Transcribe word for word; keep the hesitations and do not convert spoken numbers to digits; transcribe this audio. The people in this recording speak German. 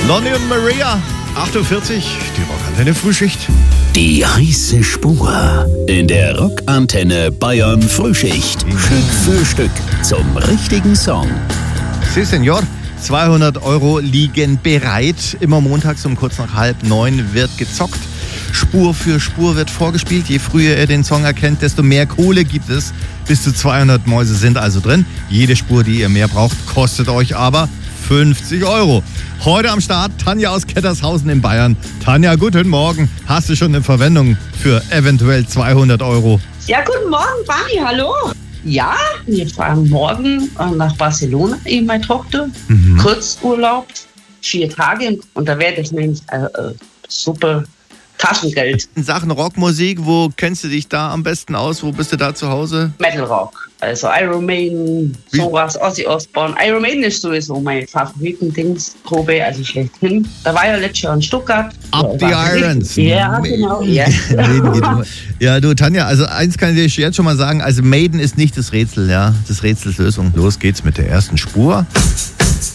Lonnie und Maria, achtundvierzig, die Rockantenne Frühschicht. Die heiße Spur in der Rockantenne Bayern Frühschicht. Stück für Stück zum richtigen Song. Si, Senor. zweihundert Euro liegen bereit. Immer montags um kurz nach halb neun wird gezockt. Spur für Spur wird vorgespielt. Je früher ihr den Song erkennt, desto mehr Kohle gibt es. Bis zu zweihundert Mäuse sind also drin. Jede Spur, die ihr mehr braucht, kostet euch aber fünfzig Euro. Heute am Start Tanja aus Kettershausen in Bayern. Tanja, guten Morgen. Hast du schon eine Verwendung für eventuell zweihundert Euro? Ja, guten Morgen, Barney, hallo. Ja, wir fahren morgen nach Barcelona, ich und meine Tochter. Mhm. Kurzurlaub, vier Tage. Und da wäre das nämlich äh, super Taschengeld. In Sachen Rockmusik, wo kennst du dich da am besten aus? Wo bist du da zu Hause? Metal Rock. Also Iron Maiden, sowas, Ozzy Osbourne. Iron Maiden ist sowieso mein Favoriten-Dings-Probe, also schlechthin. Da war ja letztes Jahr in Stuttgart. Up the Irons. Ja, genau. Ja. Ja, du Tanja, also eins kann ich dir jetzt schon mal sagen, also Maiden ist nicht das Rätsel, ja, das Rätselslösung. Los geht's mit der ersten Spur.